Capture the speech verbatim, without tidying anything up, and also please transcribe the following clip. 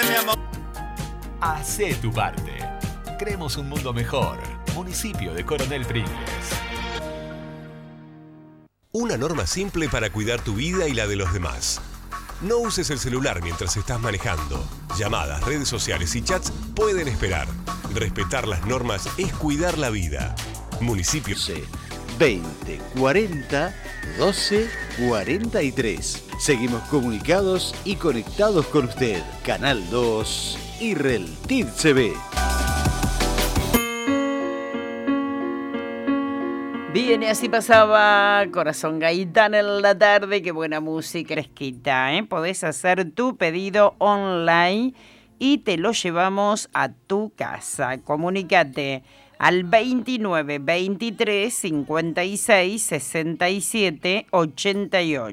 Hacé tu parte. Creemos un mundo mejor. Municipio de Coronel Pringles. Una norma simple para cuidar tu vida y la de los demás. No uses el celular mientras estás manejando. Llamadas, redes sociales y chats pueden esperar. Respetar las normas es cuidar la vida. Municipio veinte cuarenta doce cuarenta y tres. Seguimos comunicados y conectados con usted. Canal dos y Reltiv T V. Bien, y así pasaba Corazón Gaitán en la tarde. Qué buena música fresquita, ¿eh? Podés hacer tu pedido online y te lo llevamos a tu casa. Comunícate al veintinueve veintitrés cincuenta y seis sesenta y siete ochenta y ocho.